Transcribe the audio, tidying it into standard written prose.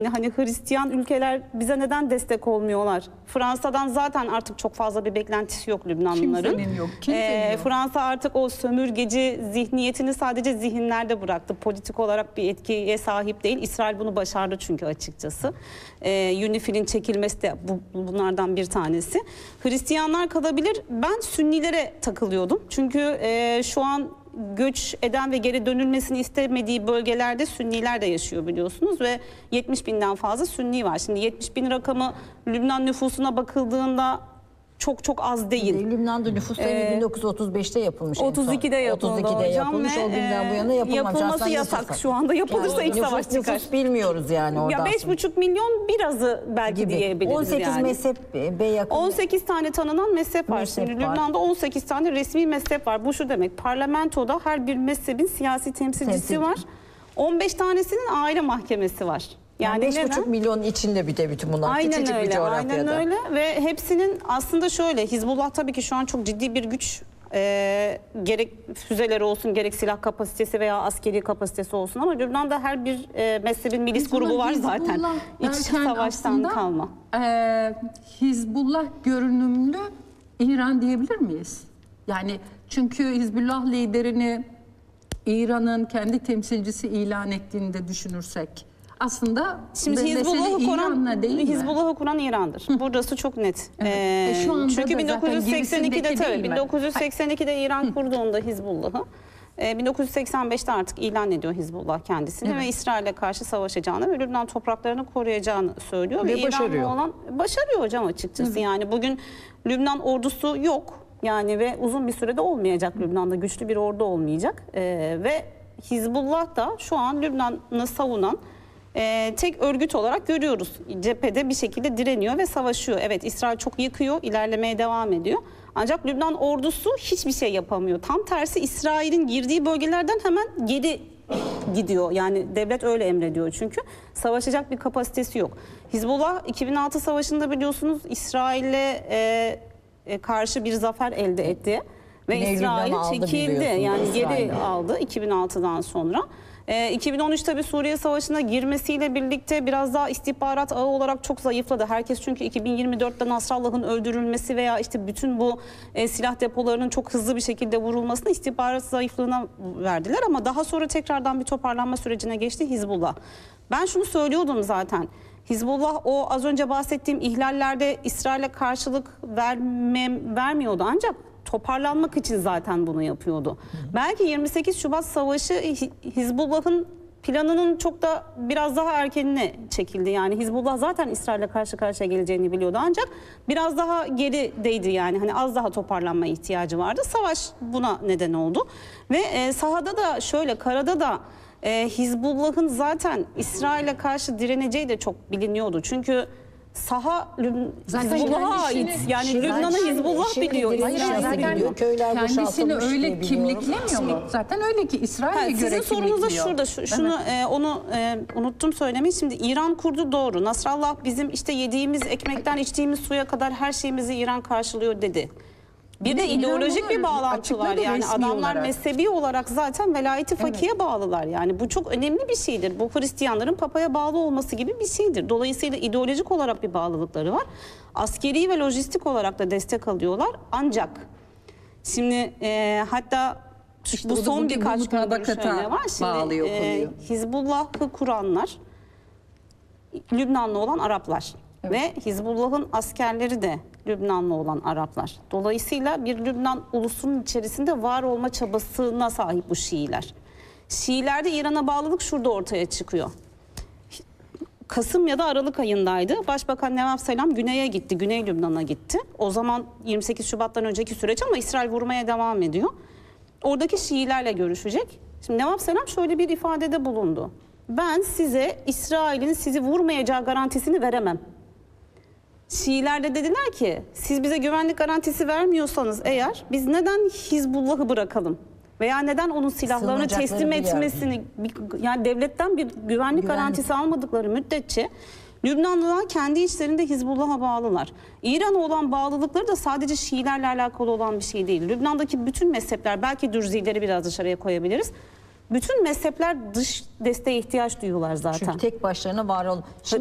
Hani Hristiyan ülkeler bize neden destek olmuyorlar? Fransa'dan zaten artık çok fazla bir beklentisi yok Lübnanlıların. Kimsenin yok. Kimsenin yok. Fransa artık o sömürgeci zihniyetini sadece zihinlerde bıraktı. Politik olarak bir etkiye sahip değil. İsrail bunu başardı çünkü açıkçası. UNIFIL'in çekilmesi de bunlardan bir tanesi. Hristiyanlar kalabilir. Ben Sünnilere takılıyordum. Çünkü şu an göç eden ve geri dönülmesini istemediği bölgelerde Sünniler de yaşıyor biliyorsunuz ve 70 binden fazla Sünni var. Şimdi 70 bin rakamı Lübnan nüfusuna bakıldığında çok az değil. Lübnan'da nüfus 1935'te yapılmış. 32'de yapıldı 32'de yapılmış. O günden bu yana yapılmamış. Yapılması yasak şu anda. Yapılırsa iç savaş çıkar. Nüfus bilmiyoruz yani orada. Ya 5,5 milyon birazı belki gibi diyebiliriz 18 yani. mezhebe yakın. 18 tane tanınan mezhep var. Şimdi Lübnan'da 18 tane resmi mezhep var. Bu şu demek. Parlamentoda her bir mezhebin siyasi temsilcisi var. 15 tanesinin aile mahkemesi var. Yani 5,5 milyon içinde bir de bütün bunlar. Aynen küçücük öyle, bir coğrafyada. aynen öyle ve hepsinin aslında şöyle, Hizbullah tabii ki şu an çok ciddi bir güç, gerek füzeleri olsun, gerek silah kapasitesi veya askeri kapasitesi olsun ama Lübnan'da her bir mezhebin milis grubu var zaten. İç savaştan kalma. Hizbullah görünümlü İran diyebilir miyiz? Yani çünkü Hizbullah liderini İran'ın kendi temsilcisi ilan ettiğini de düşünürsek aslında şimdi Hizbullah'ı kuran İran'dır. Burası çok net. Şu anda çünkü 1982'de tabii 1982'de İran kurduğunda Hizbullah'ı 1985'te artık ilan ediyor Hizbullah kendisini ve İsrail'e karşı savaşacağını ve Lübnan topraklarını koruyacağını söylüyor ve başarıyor. Başarıyor hocam açıkçası. Yani bugün Lübnan ordusu yok. Yani ve uzun bir sürede olmayacak Lübnan'da güçlü bir ordu olmayacak. Ve Hizbullah da şu an Lübnan'ı savunan tek örgüt olarak görüyoruz. Cephede bir şekilde direniyor ve savaşıyor. Evet, İsrail çok yıkıyor, ilerlemeye devam ediyor. Ancak Lübnan ordusu hiçbir şey yapamıyor. Tam tersi İsrail'in girdiği bölgelerden hemen geri gidiyor. Yani devlet öyle emrediyor çünkü. Savaşacak bir kapasitesi yok. Hizbullah 2006 savaşında biliyorsunuz İsrail'e karşı bir zafer elde etti. Ve İsrail çekildi. Yani geri aldı 2006'dan sonra. 2013 tabii Suriye Savaşı'na girmesiyle birlikte biraz daha istihbarat ağı olarak çok zayıfladı. Herkes çünkü 2024'te Nasrallah'ın öldürülmesi veya işte bütün bu silah depolarının çok hızlı bir şekilde vurulmasını istihbarat zayıflığına verdiler. Ama daha sonra tekrardan bir toparlanma sürecine geçti Hizbullah. Ben şunu söylüyordum zaten. Hizbullah o az önce bahsettiğim ihlallerde İsrail'e karşılık vermiyordu ancak toparlanmak için zaten bunu yapıyordu. Belki 28 Şubat Savaşı Hizbullah'ın planının çok da biraz daha erkenine çekildi. Yani Hizbullah zaten İsrail'e karşı karşıya geleceğini biliyordu ancak biraz daha gerideydi yani. Hani az daha toparlanma ihtiyacı vardı. Savaş buna neden oldu. Ve sahada da şöyle, karada da Hizbullah'ın zaten İsrail'e karşı direneceği de çok biliniyordu. Çünkü saha Hizbullah'a ait. Yani Lübnan'ı Hizbullah biliyor. Kendisini öyle kimliklemiyor mu? Zaten öyle ki İsrail'e göre sizin sorunuz da kimlikliyor. şurada. Onu unuttum söylemeyi. Şimdi İran kurdu, doğru. Nasrallah bizim işte yediğimiz ekmekten içtiğimiz suya kadar her şeyimizi İran karşılıyor dedi. Bir de ideolojik bir bağlantı var. Yani adamlar mezhebi olarak zaten velayeti fakiye bağlılar. Yani bu çok önemli bir şeydir. Bu Hristiyanların papaya bağlı olması gibi bir şeydir. Dolayısıyla ideolojik olarak bir bağlılıkları var. Askeri ve lojistik olarak da destek alıyorlar. Ancak şimdi hatta İşte bu son birkaç gündür şöyle var. Şimdi Hizbullah'ı kuranlar Lübnanlı olan Araplar. Evet. Ve Hizbullah'ın askerleri de Lübnanlı olan Araplar. Dolayısıyla bir Lübnan ulusunun içerisinde var olma çabasına sahip bu Şiiler. Şiilerde İran'a bağlılık şurada ortaya çıkıyor. Kasım ya da Aralık ayındaydı. Başbakan Nevaf Selam güneye gitti, Güney Lübnan'a gitti. O zaman 28 Şubat'tan önceki süreç ama İsrail vurmaya devam ediyor. Oradaki Şiilerle görüşecek. Şimdi Nevaf Selam şöyle bir ifadede bulundu. Ben size İsrail'in sizi vurmayacağı garantisini veremem. Şiiler de dediler ki siz bize güvenlik garantisi vermiyorsanız eğer biz neden Hizbullah'ı bırakalım? Veya neden onun silahlarını teslim etmesini, yani devletten bir güvenlik garantisi almadıkları müddetçe Lübnanlılar kendi içlerinde Hizbullah'a bağlılar. İran'a olan bağlılıkları da sadece Şiilerle alakalı olan bir şey değil. Lübnan'daki bütün mezhepler, belki Dürzileri biraz dışarıya koyabiliriz. bütün mezhepler dış desteğe ihtiyaç duyuyorlar zaten. Çünkü tek başlarına var